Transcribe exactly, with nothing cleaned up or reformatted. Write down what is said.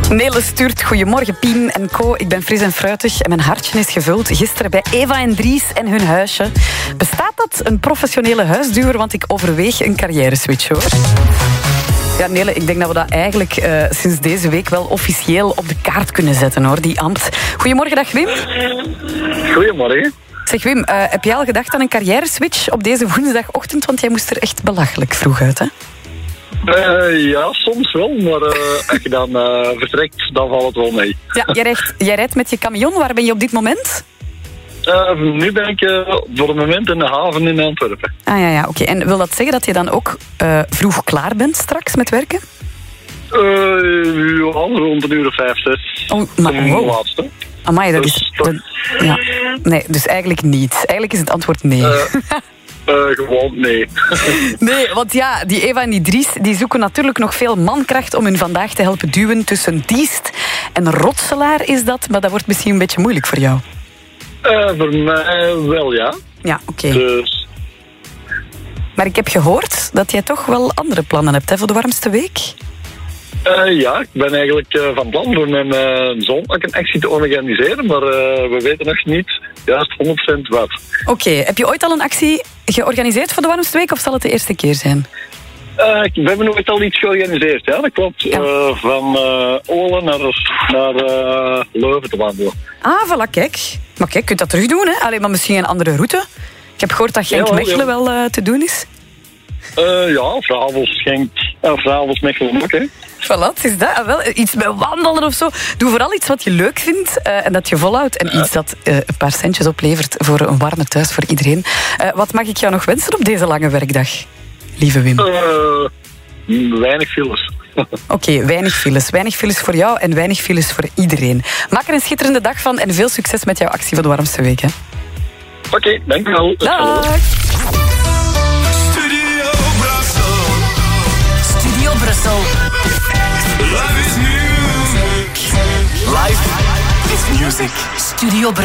Nele stuurt goedemorgen Pien en co. Ik ben fris en fruitig en mijn hartje is gevuld. Gisteren bij Eva en Dries en hun huisje. Bestaat dat, een professionele huisduwer? Want ik overweeg een carrière-switch, hoor. Ja, Nele, ik denk dat we dat eigenlijk uh, sinds deze week wel officieel op de kaart kunnen zetten, hoor, die ambt. Goedemorgen, dag Wim. Goedemorgen. Zeg Wim, uh, heb jij al gedacht aan een carrière-switch op deze woensdagochtend? Want jij moest er echt belachelijk vroeg uit, hè? Uh, ja, soms wel, maar uh, als je dan uh, vertrekt, dan valt het wel mee. Ja, jij rijdt, jij rijdt met je camion. Waar ben je op dit moment? Uh, nu ben ik uh, voor het moment in de haven in Antwerpen. Ah ja, ja, oké. Okay. En wil dat zeggen dat je dan ook uh, vroeg klaar bent straks met werken? Uh, ja, rond een uur of vijf, zes. Oh, maar wow. Laatste. Amai, dat dus, is... Dat, ja. Nee, dus eigenlijk niet. Eigenlijk is het antwoord nee. Uh, Uh, gewoon nee. Nee, want ja, die Eva en die Dries die zoeken natuurlijk nog veel mankracht om hun vandaag te helpen duwen tussen Diest en Rotselaar is dat, maar dat wordt misschien een beetje moeilijk voor jou. Uh, voor mij wel, ja. Ja, oké. Okay. Dus... Maar ik heb gehoord dat jij toch wel andere plannen hebt, hè, voor de warmste week? Uh, ja, ik ben eigenlijk uh, van plan voor mijn uh, zoon ook een actie te organiseren, maar uh, we weten nog niet juist honderd procent wat. Oké, okay. Heb je ooit al een actie georganiseerd voor de warmste week of zal het de eerste keer zijn? Uh, we hebben nooit al iets georganiseerd, ja, dat klopt. Ja. Uh, van uh, Olen naar, naar uh, Leuven te wandelen. Ah, voilà, kijk. Maar kijk, je kunt dat terug doen, hè? Alleen maar misschien een andere route. Ik heb gehoord dat Genk-Mechelen ja, wel uh, te doen is. Uh, ja, Vravels, Genk, uh, Vravels, Mechelen ook, hè. Voilà, is dat ah, wel iets met wandelen of zo. Doe vooral iets wat je leuk vindt uh, en dat je volhoudt. En ja. iets dat uh, een paar centjes oplevert voor een warme thuis voor iedereen. Uh, wat mag ik jou nog wensen op deze lange werkdag, lieve Wim? Uh, weinig files. Oké, okay, weinig files. Weinig files voor jou en weinig files voor iedereen. Maak er een schitterende dag van en veel succes met jouw actie van de warmste week. Oké, okay, dankjewel. Dag. Studio Brussel. Studio Brussel. Live is music. Live is music. Studio Brussel.